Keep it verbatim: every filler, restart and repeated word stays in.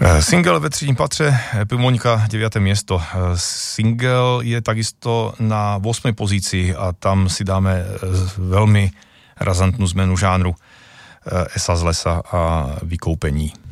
Single ve třetím patře, Pimoňka, deviate miesto. Single je takisto na ôsmej pozícii a tam si dáme veľmi razantnú zmenu žánru. Esa z lesa a Vykoupení.